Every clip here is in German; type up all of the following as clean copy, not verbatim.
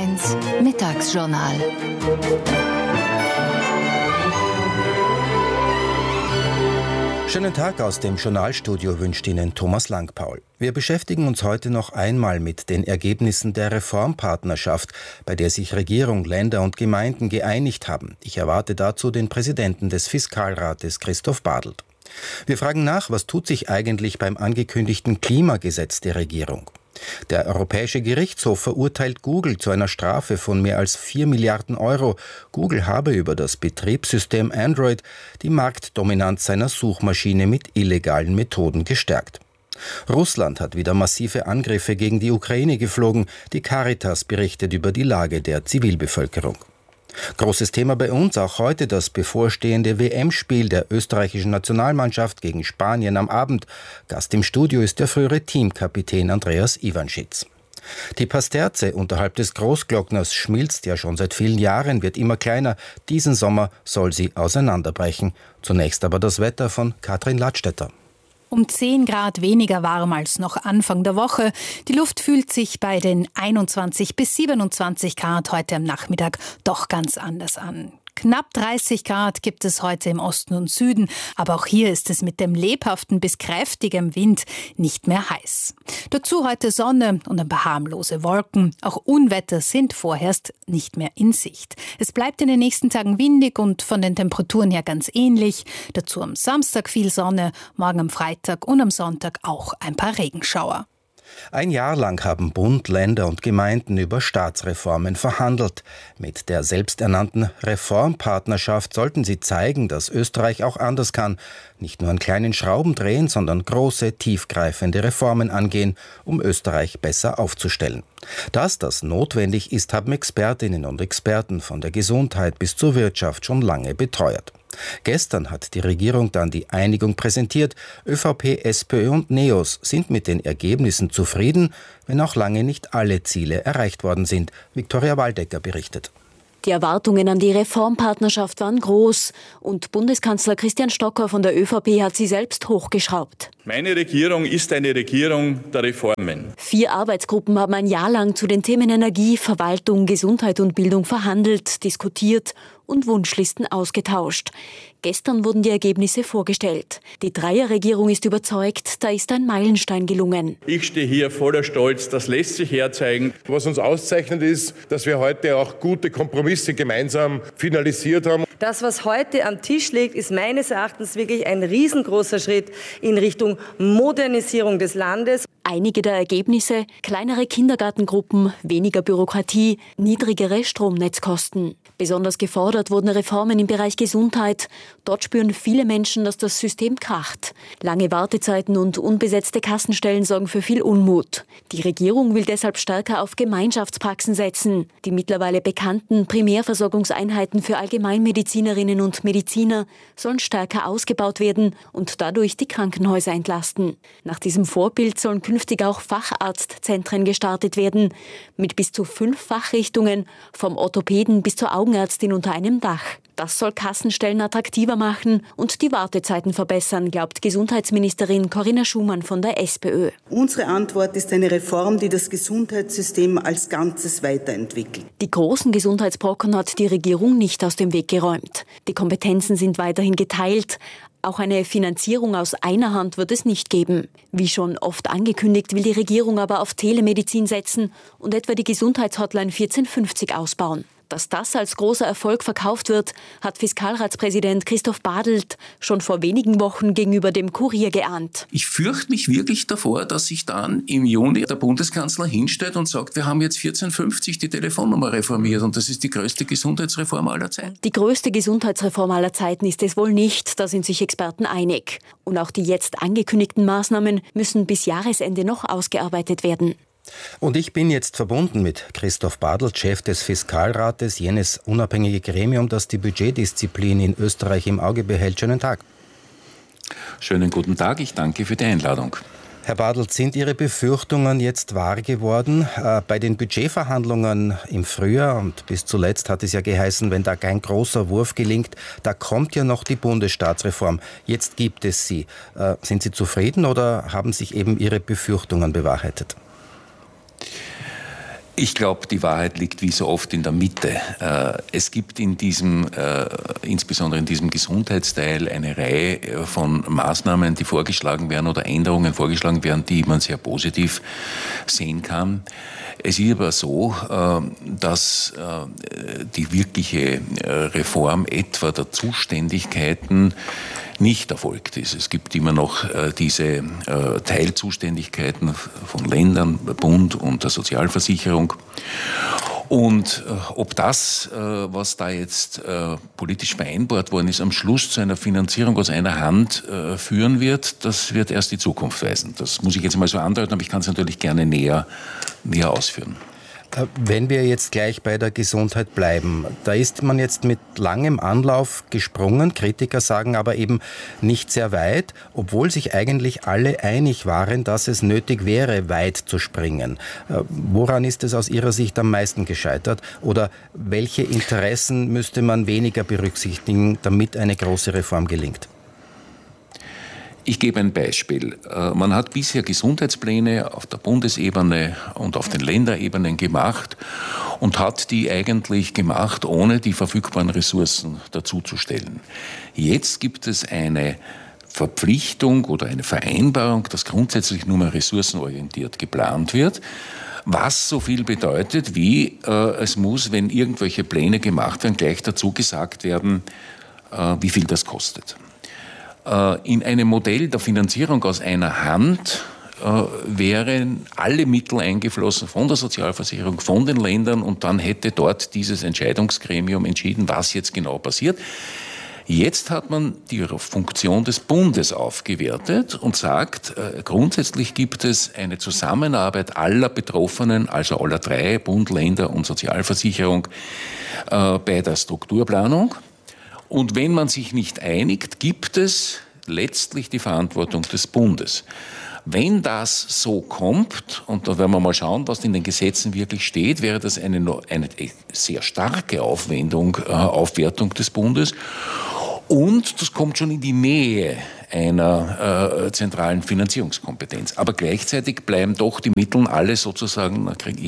1 Mittagsjournal. Schönen Tag aus dem Journalstudio wünscht Ihnen Thomas Langpaul. Wir beschäftigen uns heute noch einmal mit den Ergebnissen der Reformpartnerschaft, bei der sich Regierung, Länder und Gemeinden geeinigt haben. Ich erwarte dazu den Präsidenten des Fiskalrates, Christoph Badelt. Wir fragen nach, was tut sich eigentlich beim angekündigten Klimagesetz der Regierung? Der Europäische Gerichtshof verurteilt Google zu einer Strafe von mehr als 4 Milliarden Euro. Google habe über das Betriebssystem Android die Marktdominanz seiner Suchmaschine mit illegalen Methoden gestärkt. Russland hat wieder massive Angriffe gegen die Ukraine geflogen. Die Caritas berichtet über die Lage der Zivilbevölkerung. Großes Thema bei uns auch heute das bevorstehende WM-Spiel der österreichischen Nationalmannschaft gegen Spanien am Abend. Gast im Studio ist der frühere Teamkapitän Andreas Ivanschitz. Die Pasterze unterhalb des Großglockners schmilzt ja schon seit vielen Jahren, wird immer kleiner. Diesen Sommer soll sie auseinanderbrechen. Zunächst aber das Wetter von Katrin Ladstätter. Um 10 Grad weniger warm als noch Anfang der Woche. Die Luft fühlt sich bei den 21 bis 27 Grad heute am Nachmittag doch ganz anders an. Knapp 30 Grad gibt es heute im Osten und Süden, aber auch hier ist es mit dem lebhaften bis kräftigem Wind nicht mehr heiß. Dazu heute Sonne und ein paar harmlose Wolken. Auch Unwetter sind vorerst nicht mehr in Sicht. Es bleibt in den nächsten Tagen windig und von den Temperaturen her ganz ähnlich. Dazu am Samstag viel Sonne, morgen am Freitag und am Sonntag auch ein paar Regenschauer. Ein Jahr lang haben Bund, Länder und Gemeinden über Staatsreformen verhandelt. Mit der selbsternannten Reformpartnerschaft sollten sie zeigen, dass Österreich auch anders kann. Nicht nur an kleinen Schrauben drehen, sondern große, tiefgreifende Reformen angehen, um Österreich besser aufzustellen. Dass das notwendig ist, haben Expertinnen und Experten von der Gesundheit bis zur Wirtschaft schon lange beteuert. Gestern hat die Regierung dann die Einigung präsentiert. ÖVP, SPÖ und NEOS sind mit den Ergebnissen zufrieden, wenn auch lange nicht alle Ziele erreicht worden sind. Viktoria Waldecker berichtet. Die Erwartungen an die Reformpartnerschaft waren groß und Bundeskanzler Christian Stocker von der ÖVP hat sie selbst hochgeschraubt. Meine Regierung ist eine Regierung der Reformen. 4 Arbeitsgruppen haben ein Jahr lang zu den Themen Energie, Verwaltung, Gesundheit und Bildung verhandelt, diskutiert und Wunschlisten ausgetauscht. Gestern wurden die Ergebnisse vorgestellt. Die Dreierregierung ist überzeugt, da ist ein Meilenstein gelungen. Ich stehe hier voller Stolz, das lässt sich herzeigen. Was uns auszeichnet ist, dass wir heute auch gute Kompromisse gemeinsam finalisiert haben. Das, was heute am Tisch liegt, ist meines Erachtens wirklich ein riesengroßer Schritt in Richtung Modernisierung des Landes. Einige der Ergebnisse: kleinere Kindergartengruppen, weniger Bürokratie, niedrigere Stromnetzkosten. Besonders gefordert wurden Reformen im Bereich Gesundheit. Dort spüren viele Menschen, dass das System kracht. Lange Wartezeiten und unbesetzte Kassenstellen sorgen für viel Unmut. Die Regierung will deshalb stärker auf Gemeinschaftspraxen setzen. Die mittlerweile bekannten Primärversorgungseinheiten für Allgemeinmedizinerinnen und Mediziner sollen stärker ausgebaut werden und dadurch die Krankenhäuser entlasten. Nach diesem Vorbild sollen künftig auch Facharztzentren gestartet werden, mit bis zu 5 Fachrichtungen, vom Orthopäden bis zur Augenärztin unter einem Dach. Das soll Kassenstellen attraktiver machen und die Wartezeiten verbessern, glaubt Gesundheitsministerin Corinna Schumann von der SPÖ. Unsere Antwort ist eine Reform, die das Gesundheitssystem als Ganzes weiterentwickelt. Die großen Gesundheitsbrocken hat die Regierung nicht aus dem Weg geräumt. Die Kompetenzen sind weiterhin geteilt. Auch eine Finanzierung aus einer Hand wird es nicht geben. Wie schon oft angekündigt, will die Regierung aber auf Telemedizin setzen und etwa die Gesundheitshotline 1450 ausbauen. Dass das als großer Erfolg verkauft wird, hat Fiskalratspräsident Christoph Badelt schon vor wenigen Wochen gegenüber dem Kurier geahnt. Ich fürchte mich wirklich davor, dass sich dann im Juni der Bundeskanzler hinstellt und sagt, wir haben jetzt 1450 die Telefonnummer reformiert und das ist die größte Gesundheitsreform aller Zeiten. Die größte Gesundheitsreform aller Zeiten ist es wohl nicht, da sind sich Experten einig. Und auch die jetzt angekündigten Maßnahmen müssen bis Jahresende noch ausgearbeitet werden. Und ich bin jetzt verbunden mit Christoph Badelt, Chef des Fiskalrates, jenes unabhängige Gremium, das die Budgetdisziplin in Österreich im Auge behält. Schönen Tag. Schönen guten Tag, ich danke für die Einladung. Herr Badelt, sind Ihre Befürchtungen jetzt wahr geworden? Bei den Budgetverhandlungen im Frühjahr und bis zuletzt hat es ja geheißen, wenn da kein großer Wurf gelingt, da kommt ja noch die Bundesstaatsreform. Jetzt gibt es sie. Sind Sie zufrieden oder haben sich eben Ihre Befürchtungen bewahrheitet? Ich glaube, die Wahrheit liegt wie so oft in der Mitte. Es gibt in diesem, insbesondere in diesem Gesundheitsteil, eine Reihe von Maßnahmen, die vorgeschlagen werden oder Änderungen vorgeschlagen werden, die man sehr positiv sehen kann. Es ist aber so, dass die wirkliche Reform etwa der Zuständigkeiten nicht erfolgt ist. Es gibt immer noch diese Teilzuständigkeiten von Ländern, Bund und der Sozialversicherung. Und ob das, was da jetzt politisch vereinbart worden ist, am Schluss zu einer Finanzierung aus einer Hand führen wird, das wird erst die Zukunft weisen. Das muss ich jetzt mal so andeuten, aber ich kann es natürlich gerne näher ausführen. Wenn wir jetzt gleich bei der Gesundheit bleiben, da ist man jetzt mit langem Anlauf gesprungen. Kritiker sagen aber eben nicht sehr weit, obwohl sich eigentlich alle einig waren, dass es nötig wäre, weit zu springen. Woran ist es aus Ihrer Sicht am meisten gescheitert? Oder welche Interessen müsste man weniger berücksichtigen, damit eine große Reform gelingt? Ich gebe ein Beispiel. Man hat bisher Gesundheitspläne auf der Bundesebene und auf den Länderebenen gemacht und hat die eigentlich gemacht, ohne die verfügbaren Ressourcen dazuzustellen. Jetzt gibt es eine Verpflichtung oder eine Vereinbarung, dass grundsätzlich nur mehr ressourcenorientiert geplant wird, was so viel bedeutet, wie es muss, wenn irgendwelche Pläne gemacht werden, gleich dazu gesagt werden, wie viel das kostet. In einem Modell der Finanzierung aus einer Hand wären alle Mittel eingeflossen von der Sozialversicherung, von den Ländern und dann hätte dort dieses Entscheidungsgremium entschieden, was jetzt genau passiert. Jetzt hat man die Funktion des Bundes aufgewertet und sagt, grundsätzlich gibt es eine Zusammenarbeit aller Betroffenen, also aller drei, Bund, Länder und Sozialversicherung, bei der Strukturplanung. Und wenn man sich nicht einigt, gibt es letztlich die Verantwortung des Bundes. Wenn das so kommt, und da werden wir mal schauen, was in den Gesetzen wirklich steht, wäre das eine sehr starke Aufwertung des Bundes. Und das kommt schon in die Nähe einer zentralen Finanzierungskompetenz. Aber gleichzeitig bleiben doch die Mittel alle sozusagen,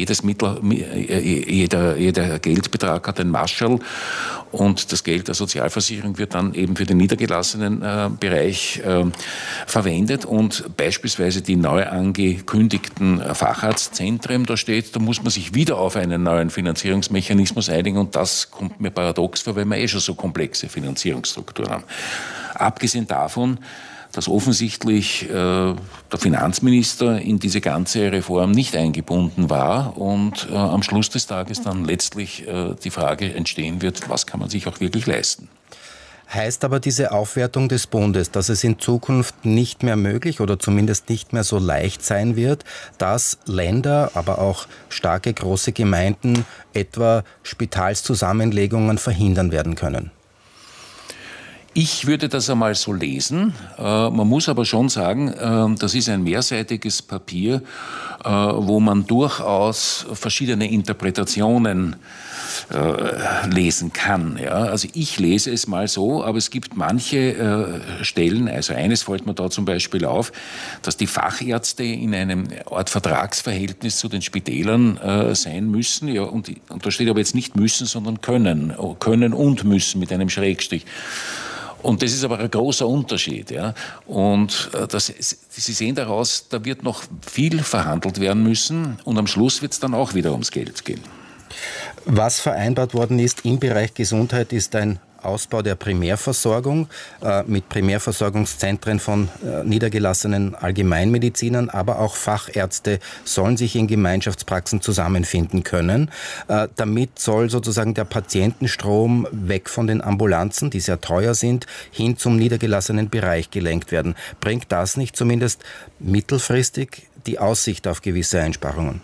jeder Geldbetrag hat ein Marschall und das Geld der Sozialversicherung wird dann eben für den niedergelassenen Bereich verwendet und beispielsweise die neu angekündigten Facharztzentren, da steht, da muss man sich wieder auf einen neuen Finanzierungsmechanismus einigen und das kommt mir paradox vor, weil wir schon so komplexe Finanzierungsstrukturen haben. Abgesehen davon, dass offensichtlich der Finanzminister in diese ganze Reform nicht eingebunden war und am Schluss des Tages dann letztlich die Frage entstehen wird, was kann man sich auch wirklich leisten. Heißt aber diese Aufwertung des Bundes, dass es in Zukunft nicht mehr möglich oder zumindest nicht mehr so leicht sein wird, dass Länder, aber auch starke große Gemeinden etwa Spitalszusammenlegungen verhindern werden können? Ich würde das einmal so lesen. Man muss aber schon sagen, das ist ein mehrseitiges Papier, wo man durchaus verschiedene Interpretationen lesen kann. Ja? Also ich lese es mal so, aber es gibt manche Stellen, also eines fällt mir da zum Beispiel auf, dass die Fachärzte in einem Art Vertragsverhältnis zu den Spitälern sein müssen. Ja, und da steht aber jetzt nicht müssen, sondern können und müssen mit einem Schrägstrich. Und das ist aber ein großer Unterschied. Ja. Und Sie sehen daraus, da wird noch viel verhandelt werden müssen und am Schluss wird es dann auch wieder ums Geld gehen. Was vereinbart worden ist im Bereich Gesundheit, ist ein Ausbau der Primärversorgung mit Primärversorgungszentren von niedergelassenen Allgemeinmedizinern, aber auch Fachärzte sollen sich in Gemeinschaftspraxen zusammenfinden können. Damit soll sozusagen der Patientenstrom weg von den Ambulanzen, die sehr teuer sind, hin zum niedergelassenen Bereich gelenkt werden. Bringt das nicht zumindest mittelfristig die Aussicht auf gewisse Einsparungen?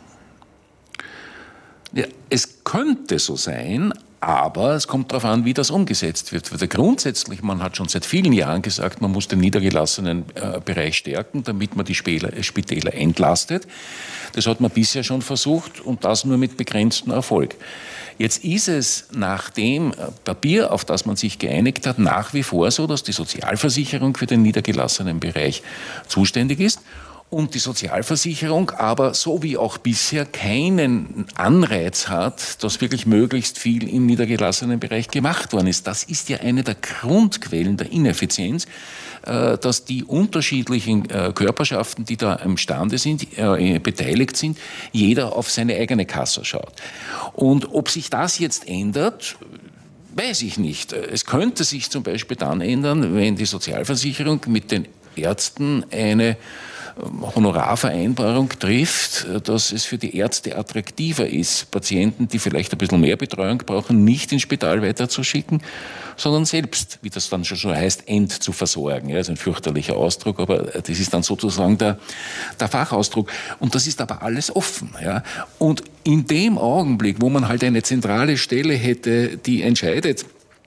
Ja, es könnte so sein, aber es kommt darauf an, wie das umgesetzt wird. Weil grundsätzlich, man hat schon seit vielen Jahren gesagt, man muss den niedergelassenen Bereich stärken, damit man die Spitäler entlastet. Das hat man bisher schon versucht und das nur mit begrenztem Erfolg. Jetzt ist es nach dem Papier, auf das man sich geeinigt hat, nach wie vor so, dass die Sozialversicherung für den niedergelassenen Bereich zuständig ist. und die Sozialversicherung aber so wie auch bisher keinen Anreiz hat, dass wirklich möglichst viel im niedergelassenen Bereich gemacht worden ist. Das ist ja eine der Grundquellen der Ineffizienz, dass die unterschiedlichen Körperschaften, die da imstande sind, beteiligt sind, jeder auf seine eigene Kasse schaut. Und ob sich das jetzt ändert, weiß ich nicht. Es könnte sich zum Beispiel dann ändern, wenn die Sozialversicherung mit den Ärzten eine Honorarvereinbarung trifft, dass es für die Ärzte attraktiver ist, Patienten, die vielleicht ein bisschen mehr Betreuung brauchen, nicht ins Spital weiterzuschicken, sondern selbst, wie das dann schon so heißt, entzuversorgen. Ja, das ist ein fürchterlicher Ausdruck, aber das ist dann sozusagen der Fachausdruck. Und das ist aber alles offen. Ja. Und in dem Augenblick, wo man halt eine zentrale Stelle hätte, die entscheidet,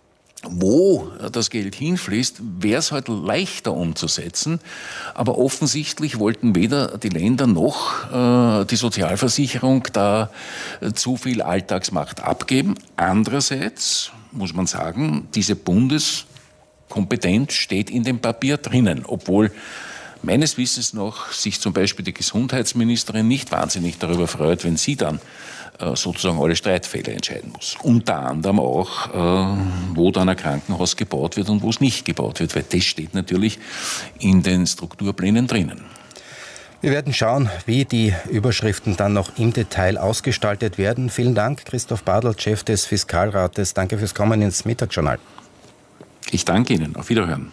wo das Geld hinfließt, wäre es halt leichter umzusetzen. Aber offensichtlich wollten weder die Länder noch die Sozialversicherung da zu viel Alltagsmacht abgeben. Andererseits muss man sagen, diese Bundeskompetenz steht in dem Papier drinnen, obwohl meines Wissens nach sich zum Beispiel die Gesundheitsministerin nicht wahnsinnig darüber freut, wenn sie dann sozusagen alle Streitfälle entscheiden muss. Unter anderem auch, wo dann ein Krankenhaus gebaut wird und wo es nicht gebaut wird, weil das steht natürlich in den Strukturplänen drinnen. Wir werden schauen, wie die Überschriften dann noch im Detail ausgestaltet werden. Vielen Dank, Christoph Badl, Chef des Fiskalrates. Danke fürs Kommen ins Mittagsjournal. Ich danke Ihnen. Auf Wiederhören.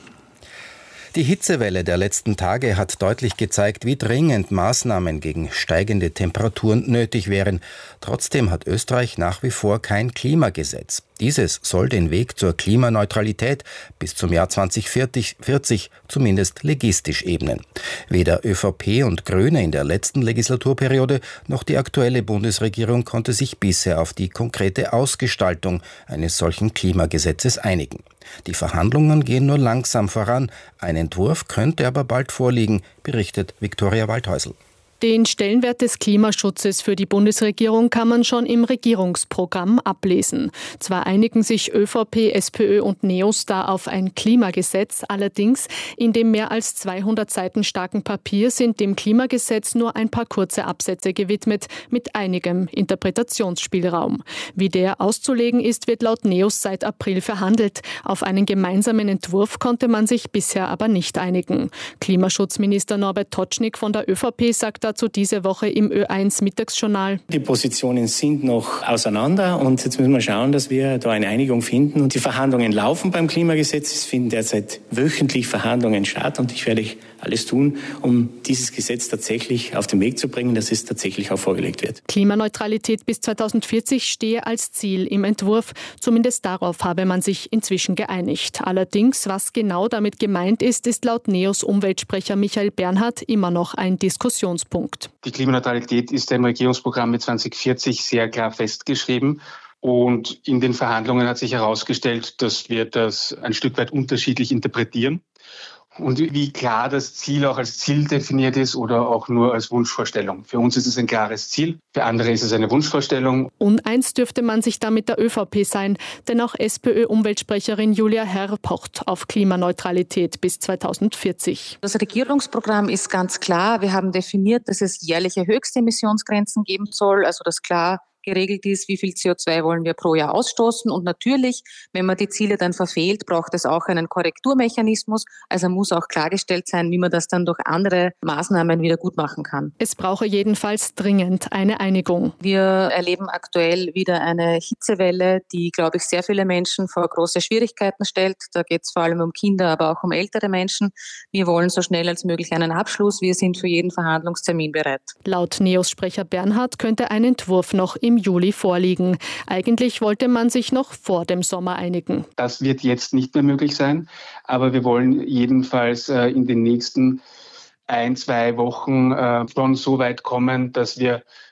Die Hitzewelle der letzten Tage hat deutlich gezeigt, wie dringend Maßnahmen gegen steigende Temperaturen nötig wären. Trotzdem hat Österreich nach wie vor kein Klimagesetz. Dieses soll den Weg zur Klimaneutralität bis zum Jahr 2040 zumindest legistisch ebnen. Weder ÖVP und Grüne in der letzten Legislaturperiode noch die aktuelle Bundesregierung konnte sich bisher auf die konkrete Ausgestaltung eines solchen Klimagesetzes einigen. Die Verhandlungen gehen nur langsam voran. Ein Entwurf könnte aber bald vorliegen, berichtet Viktoria Waldhäusl. Den Stellenwert des Klimaschutzes für die Bundesregierung kann man schon im Regierungsprogramm ablesen. Zwar einigen sich ÖVP, SPÖ und NEOS da auf ein Klimagesetz, allerdings in dem mehr als 200 Seiten starken Papier sind dem Klimagesetz nur ein paar kurze Absätze gewidmet, mit einigem Interpretationsspielraum. Wie der auszulegen ist, wird laut NEOS seit April verhandelt. Auf einen gemeinsamen Entwurf konnte man sich bisher aber nicht einigen. Klimaschutzminister Norbert Totschnig von der ÖVP sagt dazu diese Woche im Ö1 Mittagsjournal: Die Positionen sind noch auseinander und jetzt müssen wir schauen, dass wir da eine Einigung finden. Und die Verhandlungen laufen beim Klimagesetz. Es finden derzeit wöchentlich Verhandlungen statt und ich werde alles tun, um dieses Gesetz tatsächlich auf den Weg zu bringen, dass es tatsächlich auch vorgelegt wird. Klimaneutralität bis 2040 stehe als Ziel im Entwurf. Zumindest darauf habe man sich inzwischen geeinigt. Allerdings, was genau damit gemeint ist, ist laut NEOS Umweltsprecher Michael Bernhard immer noch ein Diskussionspunkt. Die Klimaneutralität ist im Regierungsprogramm mit 2040 sehr klar festgeschrieben. Und in den Verhandlungen hat sich herausgestellt, dass wir das ein Stück weit unterschiedlich interpretieren. Und wie klar das Ziel auch als Ziel definiert ist oder auch nur als Wunschvorstellung. Für uns ist es ein klares Ziel, für andere ist es eine Wunschvorstellung. Uneins dürfte man sich da mit der ÖVP sein, denn auch SPÖ-Umweltsprecherin Julia Herr pocht auf Klimaneutralität bis 2040. Das Regierungsprogramm ist ganz klar. Wir haben definiert, dass es jährliche Höchstemissionsgrenzen geben soll, also dass klar geregelt ist, wie viel CO2 wollen wir pro Jahr ausstoßen. Und natürlich, wenn man die Ziele dann verfehlt, braucht es auch einen Korrekturmechanismus. Also muss auch klargestellt sein, wie man das dann durch andere Maßnahmen wieder gut machen kann. Es brauche jedenfalls dringend eine Einigung. Wir erleben aktuell wieder eine Hitzewelle, die, glaube ich, sehr viele Menschen vor große Schwierigkeiten stellt. Da geht es vor allem um Kinder, aber auch um ältere Menschen. Wir wollen so schnell als möglich einen Abschluss. Wir sind für jeden Verhandlungstermin bereit. Laut NEOS-Sprecher Bernhard könnte ein Entwurf noch im Juli vorliegen. Eigentlich wollte man sich noch vor dem Sommer einigen. Das wird jetzt nicht mehr möglich sein, aber wir wollen jedenfalls in den nächsten 1-2 Wochen schon so weit kommen, dass wir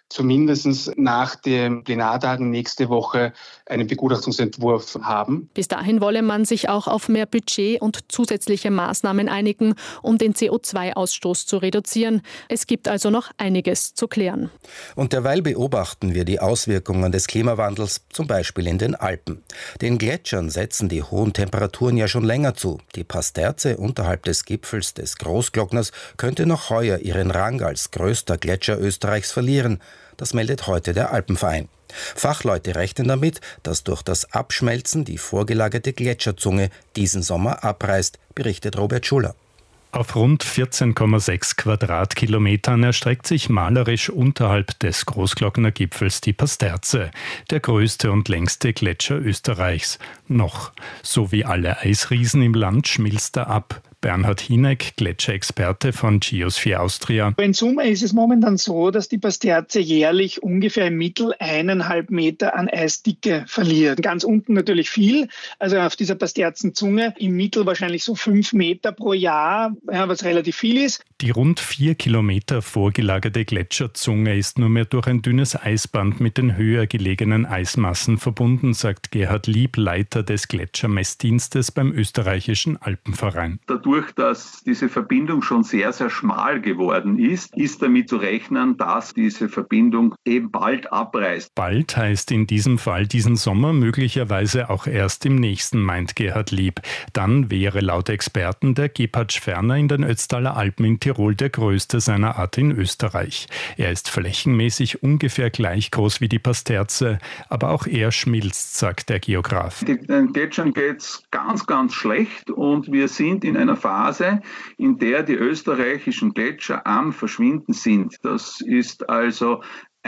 zumindest nach den Plenartagen nächste Woche einen Begutachtungsentwurf haben. Bis dahin wolle man sich auch auf mehr Budget und zusätzliche Maßnahmen einigen, um den CO2-Ausstoß zu reduzieren. Es gibt also noch einiges zu klären. Und derweil beobachten wir die Auswirkungen des Klimawandels, zum Beispiel in den Alpen. Den Gletschern setzen die hohen Temperaturen ja schon länger zu. Die Pasterze unterhalb des Gipfels des Großglockners könnte noch heuer ihren Rang als größter Gletscher Österreichs verlieren. Das meldet heute der Alpenverein. Fachleute rechnen damit, dass durch das Abschmelzen die vorgelagerte Gletscherzunge diesen Sommer abreißt, berichtet Robert Schuller. Auf rund 14,6 Quadratkilometern erstreckt sich malerisch unterhalb des Großglockner Gipfels die Pasterze, der größte und längste Gletscher Österreichs. Noch, so wie alle Eisriesen im Land, schmilzt er ab. Bernhard Hineck, Gletscherexperte von Geosphere Austria. In Summe ist es momentan so, dass die Pasterze jährlich ungefähr im Mittel 1,5 Meter an Eisdicke verliert. Ganz unten natürlich viel, also auf dieser Pasterzenzunge im Mittel wahrscheinlich so 5 Meter pro Jahr, was relativ viel ist. Die rund 4 Kilometer vorgelagerte Gletscherzunge ist nur mehr durch ein dünnes Eisband mit den höher gelegenen Eismassen verbunden, sagt Gerhard Lieb, Leiter des Gletschermessdienstes beim österreichischen Alpenverein. Dadurch, dass diese Verbindung schon sehr, sehr schmal geworden ist damit zu rechnen, dass diese Verbindung eben bald abreißt. Bald heißt in diesem Fall diesen Sommer, möglicherweise auch erst im nächsten, meint Gerhard Lieb. Dann wäre laut Experten der Gepatsch Ferner in den Ötztaler Alpen in Tirol der größte seiner Art in Österreich. Er ist flächenmäßig ungefähr gleich groß wie die Pasterze, aber auch er schmilzt, sagt der Geograf. Den Gletschern geht es ganz, ganz schlecht und wir sind in einer Phase, in der die österreichischen Gletscher am Verschwinden sind. Das ist also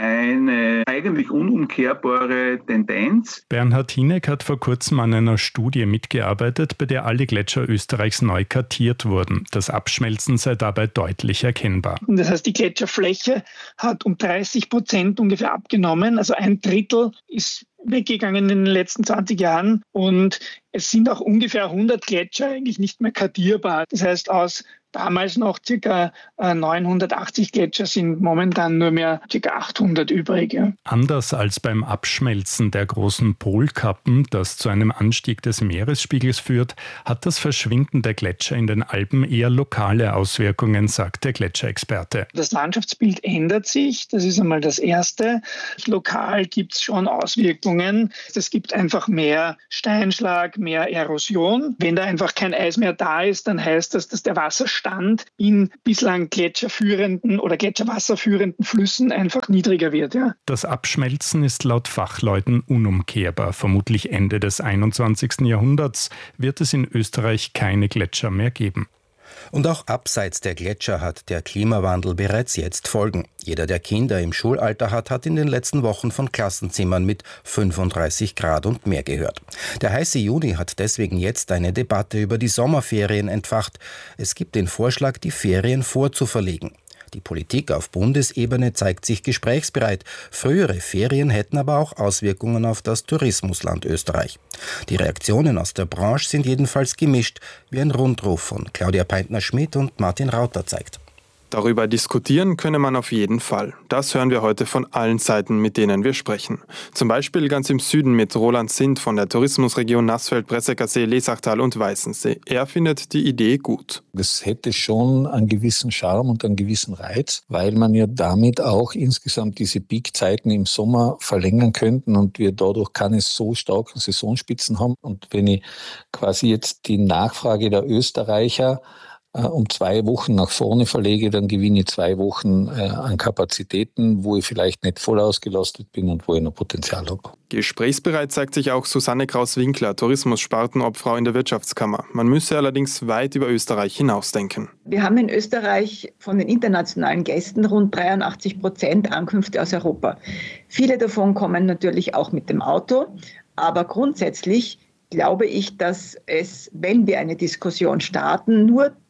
eine eigentlich unumkehrbare Tendenz. Bernhard Hineck hat vor kurzem an einer Studie mitgearbeitet, bei der alle Gletscher Österreichs neu kartiert wurden. Das Abschmelzen sei dabei deutlich erkennbar. Das heißt, die Gletscherfläche hat um 30% ungefähr abgenommen. Also 1/3 ist weggegangen in den letzten 20 Jahren. Und es sind auch ungefähr 100 Gletscher eigentlich nicht mehr kartierbar. Das heißt, aus damals noch ca. 980 Gletscher sind momentan nur mehr ca. 800 übrig. Ja. Anders als beim Abschmelzen der großen Polkappen, das zu einem Anstieg des Meeresspiegels führt, hat das Verschwinden der Gletscher in den Alpen eher lokale Auswirkungen, sagt der Gletscherexperte. Das Landschaftsbild ändert sich, das ist einmal das Erste. Lokal gibt es schon Auswirkungen. Es gibt einfach mehr Steinschlag, mehr Erosion. Wenn da einfach kein Eis mehr da ist, dann heißt das, dass der Wasserstand in bislang gletscherführenden oder gletscherwasserführenden Flüssen einfach niedriger wird. Ja. Das Abschmelzen ist laut Fachleuten unumkehrbar. Vermutlich Ende des 21. Jahrhunderts wird es in Österreich keine Gletscher mehr geben. Und auch abseits der Gletscher hat der Klimawandel bereits jetzt Folgen. Jeder, der Kinder im Schulalter hat, hat in den letzten Wochen von Klassenzimmern mit 35 Grad und mehr gehört. Der heiße Juni hat deswegen jetzt eine Debatte über die Sommerferien entfacht. Es gibt den Vorschlag, die Ferien vorzuverlegen. Die Politik auf Bundesebene zeigt sich gesprächsbereit. Frühere Ferien hätten aber auch Auswirkungen auf das Tourismusland Österreich. Die Reaktionen aus der Branche sind jedenfalls gemischt, wie ein Rundruf von Claudia Peintner-Schmidt und Martin Rauter zeigt. Darüber diskutieren könne man auf jeden Fall. Das hören wir heute von allen Seiten, mit denen wir sprechen. Zum Beispiel ganz im Süden mit Roland Sindt von der Tourismusregion Nassfeld, Bressegger-See, Lesachtal und Weißensee. Er findet die Idee gut. Das hätte schon einen gewissen Charme und einen gewissen Reiz, weil man ja damit auch insgesamt diese Peakzeiten im Sommer verlängern könnten und wir dadurch keine so starken Saisonspitzen haben. Und wenn ich quasi jetzt die Nachfrage der Österreicher um 2 Wochen nach vorne verlege, dann gewinne ich 2 Wochen an Kapazitäten, wo ich vielleicht nicht voll ausgelastet bin und wo ich noch Potenzial habe. Gesprächsbereit zeigt sich auch Susanne Kraus-Winkler, Tourismus-Spartenobfrau in der Wirtschaftskammer. Man müsse allerdings weit über Österreich hinausdenken. Wir haben in Österreich von den internationalen Gästen rund 83% Ankünfte aus Europa. Viele davon kommen natürlich auch mit dem Auto, aber grundsätzlich glaube ich, dass es, wenn wir eine Diskussion starten, nur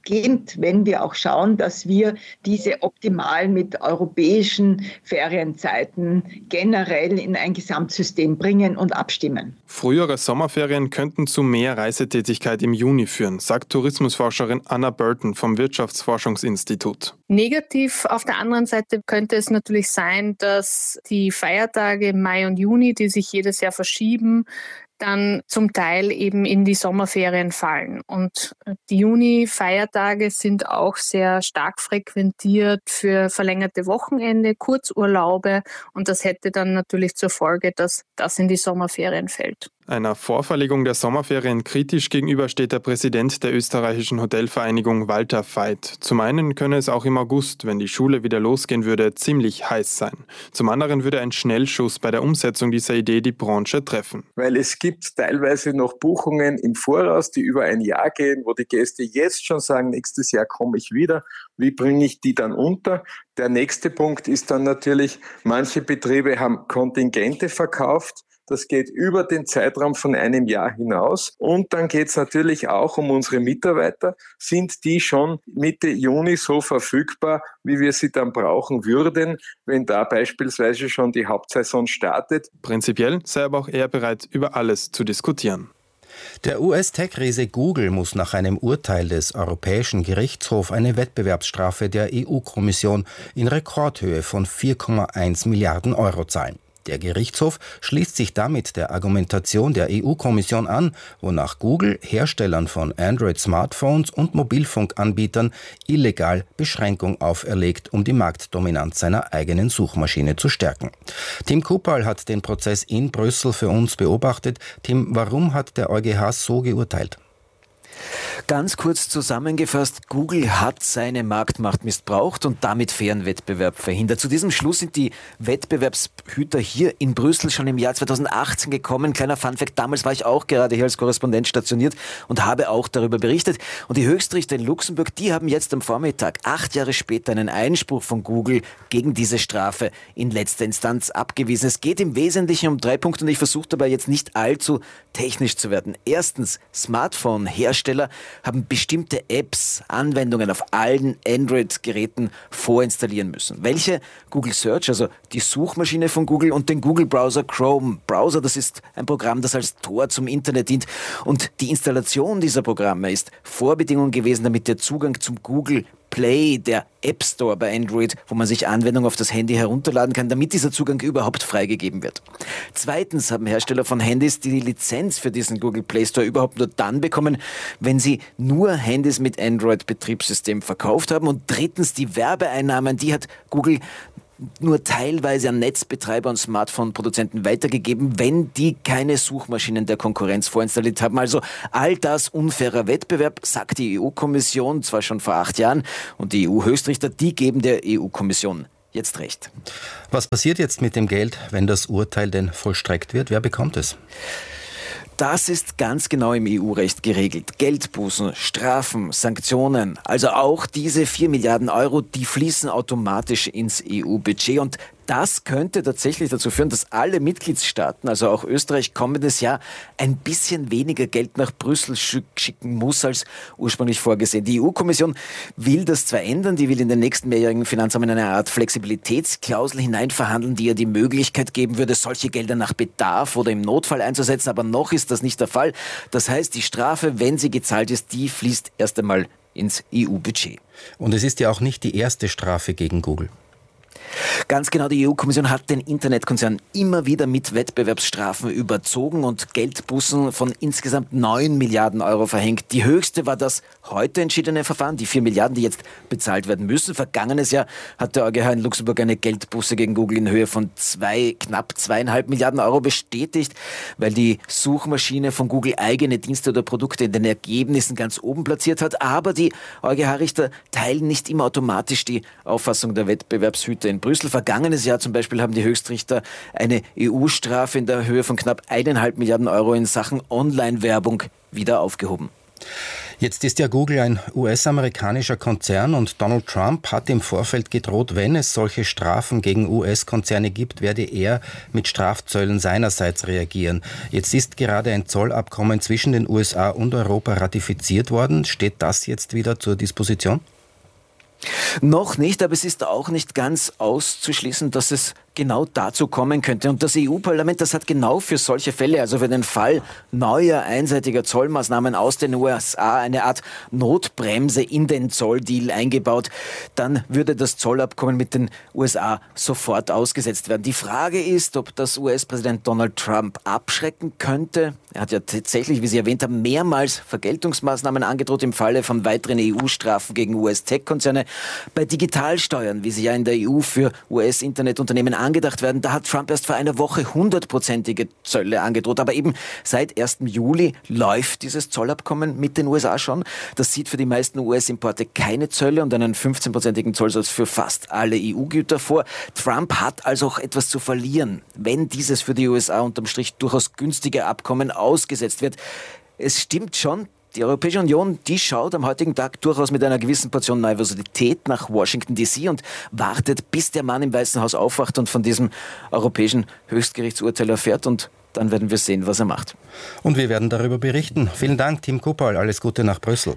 beginnt, wenn wir auch schauen, dass wir diese optimal mit europäischen Ferienzeiten generell in ein Gesamtsystem bringen und abstimmen. Frühere Sommerferien könnten zu mehr Reisetätigkeit im Juni führen, sagt Tourismusforscherin Anna Burton vom Wirtschaftsforschungsinstitut. Negativ auf der anderen Seite könnte es natürlich sein, dass die Feiertage im Mai und Juni, die sich jedes Jahr verschieben, dann zum Teil eben in die Sommerferien fallen. Und die Juni-Feiertage sind auch sehr stark frequentiert für verlängerte Wochenende, Kurzurlaube. Und das hätte dann natürlich zur Folge, dass das in die Sommerferien fällt. Einer Vorverlegung der Sommerferien kritisch gegenüber steht der Präsident der österreichischen Hotelvereinigung Walter Veit. Zum einen könne es auch im August, wenn die Schule wieder losgehen würde, ziemlich heiß sein. Zum anderen würde ein Schnellschuss bei der Umsetzung dieser Idee die Branche treffen. Weil es gibt teilweise noch Buchungen im Voraus, die über ein Jahr gehen, wo die Gäste jetzt schon sagen, nächstes Jahr komme ich wieder. Wie bringe ich die dann unter? Der nächste Punkt ist dann natürlich, manche Betriebe haben Kontingente verkauft. Das geht über den Zeitraum von einem Jahr hinaus. Und dann geht es natürlich auch um unsere Mitarbeiter. Sind die schon Mitte Juni so verfügbar, wie wir sie dann brauchen würden, wenn da beispielsweise schon die Hauptsaison startet? Prinzipiell sei aber auch er bereit, über alles zu diskutieren. Der US-Tech-Riese Google muss nach einem Urteil des Europäischen Gerichtshofs eine Wettbewerbsstrafe der EU-Kommission in Rekordhöhe von 4,1 Milliarden Euro zahlen. Der Gerichtshof schließt sich damit der Argumentation der EU-Kommission an, wonach Google Herstellern von Android-Smartphones und Mobilfunkanbietern illegal Beschränkung auferlegt, um die Marktdominanz seiner eigenen Suchmaschine zu stärken. Tim Kupperl hat den Prozess in Brüssel für uns beobachtet. Tim, warum hat der EuGH so geurteilt? Ganz kurz zusammengefasst, Google hat seine Marktmacht missbraucht und damit fairen Wettbewerb verhindert. Zu diesem Schluss sind die Wettbewerbshüter hier in Brüssel schon im Jahr 2018 gekommen. Kleiner Funfact, damals war ich auch gerade hier als Korrespondent stationiert und habe auch darüber berichtet. Und die Höchstrichter in Luxemburg, die haben jetzt am Vormittag, 8 Jahre später, einen Einspruch von Google gegen diese Strafe in letzter Instanz abgewiesen. Es geht im Wesentlichen um 3 Punkte und ich versuche dabei jetzt nicht allzu technisch zu werden. Erstens, Smartphone-Hersteller haben bestimmte Apps, Anwendungen auf allen Android-Geräten vorinstallieren müssen. Welche? Google Search, also die Suchmaschine von Google, und den Google-Browser Chrome. Browser, das ist ein Programm, das als Tor zum Internet dient. Und die Installation dieser Programme ist Vorbedingung gewesen, damit der Zugang zum Google Play, der App Store bei Android, wo man sich Anwendungen auf das Handy herunterladen kann, damit dieser Zugang überhaupt freigegeben wird. Zweitens haben Hersteller von Handys die Lizenz für diesen Google Play Store überhaupt nur dann bekommen, wenn sie nur Handys mit Android-Betriebssystem verkauft haben. Und drittens die Werbeeinnahmen, die hat Google nur teilweise an Netzbetreiber und Smartphone-Produzenten weitergegeben, wenn die keine Suchmaschinen der Konkurrenz vorinstalliert haben. Also all das unfairer Wettbewerb, sagt die EU-Kommission, zwar schon vor 8 Jahren, und die EU-Höchstrichter, die geben der EU-Kommission jetzt recht. Was passiert jetzt mit dem Geld, wenn das Urteil denn vollstreckt wird? Wer bekommt es? Das ist ganz genau im EU-Recht geregelt. Geldbußen, Strafen, Sanktionen, also auch diese 4 Milliarden Euro, die fließen automatisch ins EU-Budget. Und das könnte tatsächlich dazu führen, dass alle Mitgliedstaaten, also auch Österreich, kommendes Jahr ein bisschen weniger Geld nach Brüssel schicken muss als ursprünglich vorgesehen. Die EU-Kommission will das zwar ändern, die will in den nächsten mehrjährigen Finanzrahmen eine Art Flexibilitätsklausel hineinverhandeln, die ja die Möglichkeit geben würde, solche Gelder nach Bedarf oder im Notfall einzusetzen, aber noch ist das nicht der Fall. Das heißt, die Strafe, wenn sie gezahlt ist, die fließt erst einmal ins EU-Budget. Und es ist ja auch nicht die erste Strafe gegen Google. Ganz genau, die EU-Kommission hat den Internetkonzern immer wieder mit Wettbewerbsstrafen überzogen und Geldbußen von insgesamt 9 Milliarden Euro verhängt. Die höchste war das heute entschiedene Verfahren, die 4 Milliarden, die jetzt bezahlt werden müssen. Vergangenes Jahr hat der EuGH in Luxemburg eine Geldbuße gegen Google in Höhe von knapp 2,5 Milliarden Euro bestätigt, weil die Suchmaschine von Google eigene Dienste oder Produkte in den Ergebnissen ganz oben platziert hat. Aber die EuGH-Richter teilen nicht immer automatisch die Auffassung der Wettbewerbshüter in Brüssel. Vergangenes Jahr zum Beispiel haben die Höchstrichter eine EU-Strafe in der Höhe von knapp 1,5 Milliarden Euro in Sachen Online-Werbung wieder aufgehoben. Jetzt ist ja Google ein US-amerikanischer Konzern und Donald Trump hat im Vorfeld gedroht, wenn es solche Strafen gegen US-Konzerne gibt, werde er mit Strafzöllen seinerseits reagieren. Jetzt ist gerade ein Zollabkommen zwischen den USA und Europa ratifiziert worden. Steht das jetzt wieder zur Disposition? Noch nicht, aber es ist auch nicht ganz auszuschließen, dass es genau dazu kommen könnte. Und das EU-Parlament, das hat genau für solche Fälle, also für den Fall neuer einseitiger Zollmaßnahmen aus den USA, eine Art Notbremse in den Zolldeal eingebaut. Dann würde das Zollabkommen mit den USA sofort ausgesetzt werden. Die Frage ist, ob das US-Präsident Donald Trump abschrecken könnte. Er hat ja tatsächlich, wie Sie erwähnt haben, mehrmals Vergeltungsmaßnahmen angedroht im Falle von weiteren EU-Strafen gegen US-Tech-Konzerne. Bei Digitalsteuern, wie sie ja in der EU für US-Internetunternehmen angedacht werden, da hat Trump erst vor einer Woche 100%ige Zölle angedroht. Aber eben seit 1. Juli läuft dieses Zollabkommen mit den USA schon. Das sieht für die meisten US-Importe keine Zölle und einen 15%igen Zollsatz für fast alle EU-Güter vor. Trump hat also auch etwas zu verlieren, wenn dieses für die USA unterm Strich durchaus günstige Abkommen ausgesetzt wird. Es stimmt schon, die Europäische Union, die schaut am heutigen Tag durchaus mit einer gewissen Portion Nervosität nach Washington D.C. und wartet, bis der Mann im Weißen Haus aufwacht und von diesem europäischen Höchstgerichtsurteil erfährt. Und dann werden wir sehen, was er macht. Und wir werden darüber berichten. Vielen Dank, Tim Kupperl. Alles Gute nach Brüssel.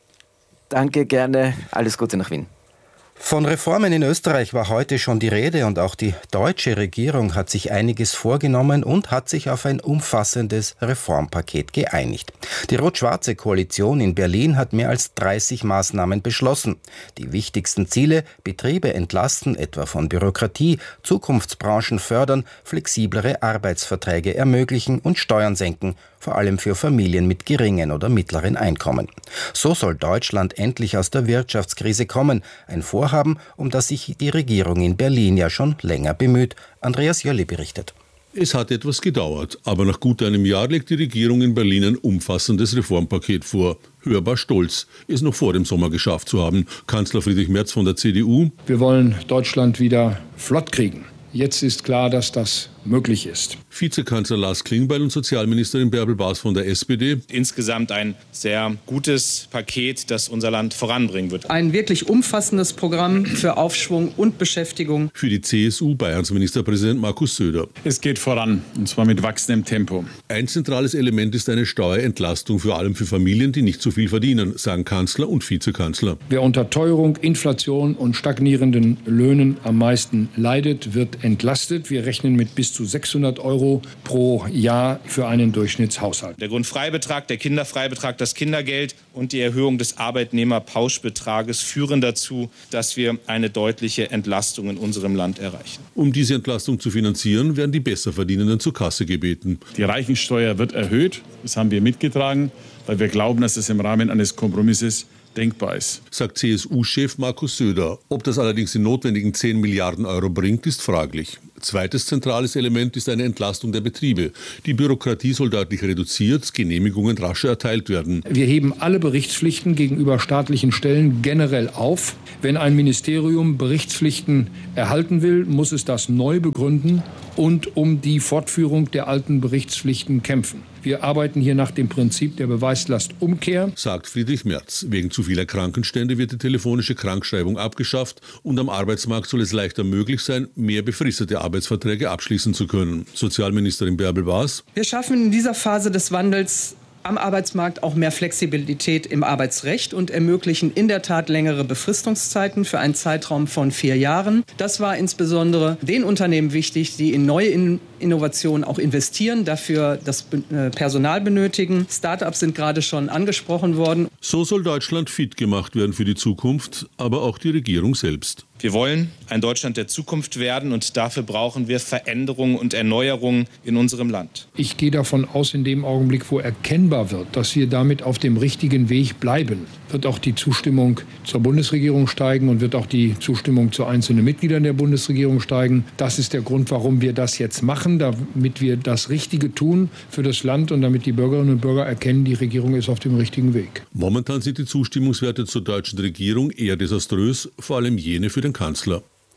Danke, gerne. Alles Gute nach Wien. Von Reformen in Österreich war heute schon die Rede und auch die deutsche Regierung hat sich einiges vorgenommen und hat sich auf ein umfassendes Reformpaket geeinigt. Die rot-schwarze Koalition in Berlin hat mehr als 30 Maßnahmen beschlossen. Die wichtigsten Ziele: Betriebe entlasten, etwa von Bürokratie, Zukunftsbranchen fördern, flexiblere Arbeitsverträge ermöglichen und Steuern senken, vor allem für Familien mit geringen oder mittleren Einkommen. So soll Deutschland endlich aus der Wirtschaftskrise kommen. Ein Vorhaben, um das sich die Regierung in Berlin ja schon länger bemüht. Andreas Jölli berichtet. Es hat etwas gedauert, aber nach gut einem Jahr legt die Regierung in Berlin ein umfassendes Reformpaket vor. Hörbar stolz, es noch vor dem Sommer geschafft zu haben. Kanzler Friedrich Merz von der CDU: Wir wollen Deutschland wieder flott kriegen. Jetzt ist klar, dass das möglich ist. Vizekanzler Lars Klingbeil und Sozialministerin Bärbel Baas von der SPD. Insgesamt ein sehr gutes Paket, das unser Land voranbringen wird. Ein wirklich umfassendes Programm für Aufschwung und Beschäftigung. Für die CSU Bayerns Ministerpräsident Markus Söder. Es geht voran, und zwar mit wachsendem Tempo. Ein zentrales Element ist eine Steuerentlastung, vor allem für Familien, die nicht so viel verdienen, sagen Kanzler und Vizekanzler. Wer unter Teuerung, Inflation und stagnierenden Löhnen am meisten leidet, wird entlastet. Wir rechnen mit bis zu 600 € pro Jahr für einen Durchschnittshaushalt. Der Grundfreibetrag, der Kinderfreibetrag, das Kindergeld und die Erhöhung des Arbeitnehmerpauschbetrages führen dazu, dass wir eine deutliche Entlastung in unserem Land erreichen. Um diese Entlastung zu finanzieren, werden die Besserverdienenden zur Kasse gebeten. Die Reichensteuer wird erhöht. Das haben wir mitgetragen, weil wir glauben, dass es im Rahmen eines Kompromisses denkbar ist, sagt CSU-Chef Markus Söder. Ob das allerdings die notwendigen 10 Milliarden € bringt, ist fraglich. Zweites zentrales Element ist eine Entlastung der Betriebe. Die Bürokratie soll deutlich reduziert, Genehmigungen rascher erteilt werden. Wir heben alle Berichtspflichten gegenüber staatlichen Stellen generell auf. Wenn ein Ministerium Berichtspflichten erhalten will, muss es das neu begründen und um die Fortführung der alten Berichtspflichten kämpfen. Wir arbeiten hier nach dem Prinzip der Beweislastumkehr, sagt Friedrich Merz. Wegen zu vieler Krankenstände wird die telefonische Krankschreibung abgeschafft und am Arbeitsmarkt soll es leichter möglich sein, mehr befristete Arbeitsverträge abschließen zu können. Sozialministerin Bärbel Baas: Wir schaffen in dieser Phase des Wandels am Arbeitsmarkt auch mehr Flexibilität im Arbeitsrecht und ermöglichen in der Tat längere Befristungszeiten für einen Zeitraum von 4 Jahren. Das war insbesondere den Unternehmen wichtig, die in neue Innovationen auch investieren, dafür das Personal benötigen. Start-ups sind gerade schon angesprochen worden. So soll Deutschland fit gemacht werden für die Zukunft, aber auch die Regierung selbst. Wir wollen ein Deutschland der Zukunft werden und dafür brauchen wir Veränderungen und Erneuerungen in unserem Land. Ich gehe davon aus, in dem Augenblick, wo erkennbar wird, dass wir damit auf dem richtigen Weg bleiben, wird auch die Zustimmung zur Bundesregierung steigen und wird auch die Zustimmung zu einzelnen Mitgliedern der Bundesregierung steigen. Das ist der Grund, warum wir das jetzt machen, damit wir das Richtige tun für das Land und damit die Bürgerinnen und Bürger erkennen, die Regierung ist auf dem richtigen Weg. Momentan sind die Zustimmungswerte zur deutschen Regierung eher desaströs, vor allem jene für den Kanzler.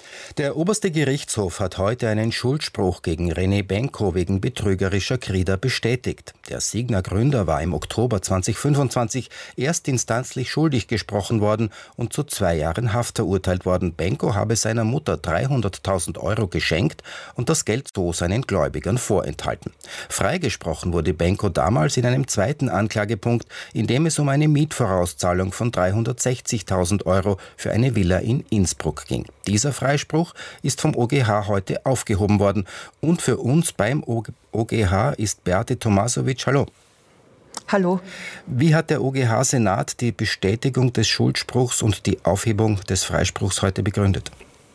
Der oberste Gerichtshof hat heute einen Schuldspruch gegen René Benko wegen betrügerischer Krieger bestätigt. Der Signa-Gründer war im Oktober 2025 erstinstanzlich schuldig gesprochen worden und zu 2 Jahren Haft verurteilt worden. Benko habe seiner Mutter 300.000 Euro geschenkt und das Geld so seinen Gläubigern vorenthalten. Freigesprochen wurde Benko damals in einem zweiten Anklagepunkt, in dem es um eine Mietvorauszahlung von 360.000 Euro für eine Villa in Innsbruck ging. Dieser Freispruch ist vom OGH heute aufgehoben worden. Und für uns beim OGH ist Beate Tomasovic. Hallo. Hallo. Wie hat der OGH-Senat die Bestätigung des Schuldspruchs und die Aufhebung des Freispruchs heute begründet?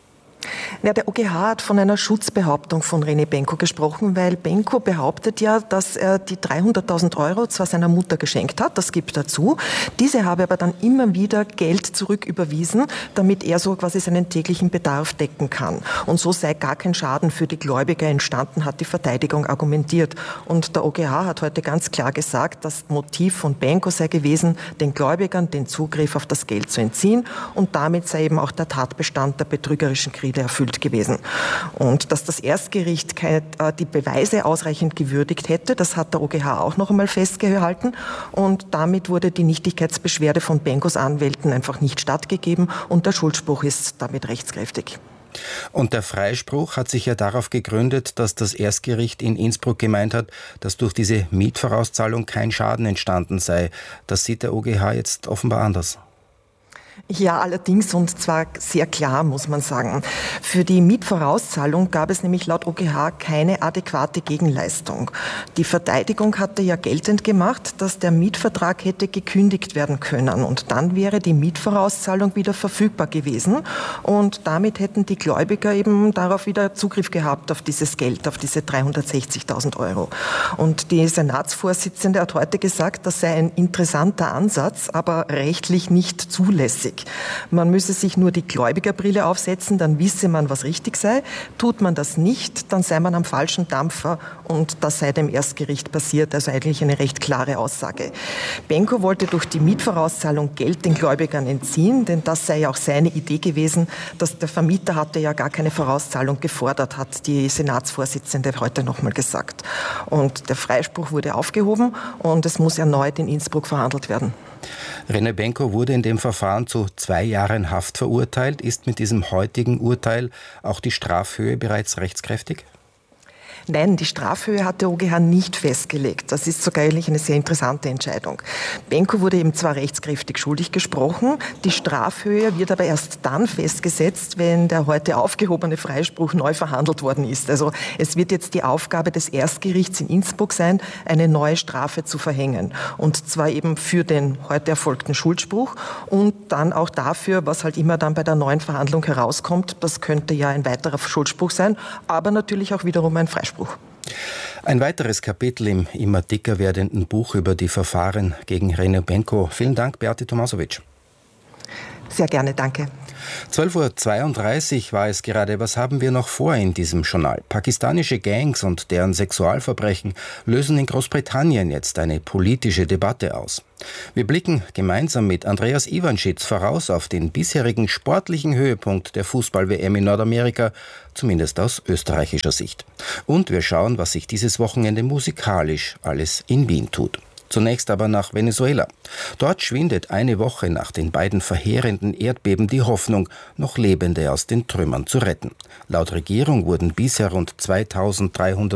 Ja, der OGH hat von einer Schutzbehauptung von René Benko gesprochen, weil Benko behauptet ja, dass er die 300.000 Euro zwar seiner Mutter geschenkt hat, das gibt er zu, diese habe aber dann immer wieder Geld zurücküberwiesen, damit er so quasi seinen täglichen Bedarf decken kann. Und so sei gar kein Schaden für die Gläubiger entstanden, hat die Verteidigung argumentiert. Und der OGH hat heute ganz klar gesagt, das Motiv von Benko sei gewesen, den Gläubigern den Zugriff auf das Geld zu entziehen, und damit sei eben auch der Tatbestand der betrügerischen Kredite erfüllt gewesen. Und dass das Erstgericht die Beweise ausreichend gewürdigt hätte, das hat der OGH auch noch einmal festgehalten, und damit wurde die Nichtigkeitsbeschwerde von Benkos Anwälten einfach nicht stattgegeben und der Schuldspruch ist damit rechtskräftig. Und der Freispruch hat sich ja darauf gegründet, dass das Erstgericht in Innsbruck gemeint hat, dass durch diese Mietvorauszahlung kein Schaden entstanden sei. Das sieht der OGH jetzt offenbar anders. Ja, allerdings, und zwar sehr klar, muss man sagen. Für die Mietvorauszahlung gab es nämlich laut OGH keine adäquate Gegenleistung. Die Verteidigung hatte ja geltend gemacht, dass der Mietvertrag hätte gekündigt werden können und dann wäre die Mietvorauszahlung wieder verfügbar gewesen und damit hätten die Gläubiger eben darauf wieder Zugriff gehabt auf dieses Geld, auf diese 360.000 Euro. Und die Senatsvorsitzende hat heute gesagt, das sei ein interessanter Ansatz, aber rechtlich nicht zulässig. Man müsse sich nur die Gläubigerbrille aufsetzen, dann wisse man, was richtig sei. Tut man das nicht, dann sei man am falschen Dampfer und das sei dem Erstgericht passiert. Also eigentlich eine recht klare Aussage. Benko wollte durch die Mietvorauszahlung Geld den Gläubigern entziehen, denn das sei ja auch seine Idee gewesen, dass der Vermieter hatte ja gar keine Vorauszahlung gefordert, hat die Senatsvorsitzende heute nochmal gesagt. Und der Freispruch wurde aufgehoben und es muss erneut in Innsbruck verhandelt werden. René Benko wurde in dem Verfahren zu 2 Jahren Haft verurteilt. Ist mit diesem heutigen Urteil auch die Strafhöhe bereits rechtskräftig? Nein, die Strafhöhe hat der OGH nicht festgelegt. Das ist sogar eigentlich eine sehr interessante Entscheidung. Benko wurde eben zwar rechtskräftig schuldig gesprochen, die Strafhöhe wird aber erst dann festgesetzt, wenn der heute aufgehobene Freispruch neu verhandelt worden ist. Also es wird jetzt die Aufgabe des Erstgerichts in Innsbruck sein, eine neue Strafe zu verhängen. Und zwar eben für den heute erfolgten Schuldspruch und dann auch dafür, was halt immer dann bei der neuen Verhandlung herauskommt. Das könnte ja ein weiterer Schuldspruch sein, aber natürlich auch wiederum ein Freispruch. Ein weiteres Kapitel im immer dicker werdenden Buch über die Verfahren gegen René Benko. Vielen Dank, Beate Tomasovic. Sehr gerne, danke. 12.32 Uhr war es gerade. Was haben wir noch vor in diesem Journal? Pakistanische Gangs und deren Sexualverbrechen lösen in Großbritannien jetzt eine politische Debatte aus. Wir blicken gemeinsam mit Andreas Iwanschitz voraus auf den bisherigen sportlichen Höhepunkt der Fußball-WM in Nordamerika, zumindest aus österreichischer Sicht. Und wir schauen, was sich dieses Wochenende musikalisch alles in Wien tut. Zunächst aber nach Venezuela. Dort schwindet eine Woche nach den beiden verheerenden Erdbeben die Hoffnung, noch Lebende aus den Trümmern zu retten. Laut Regierung wurden bisher rund 2.300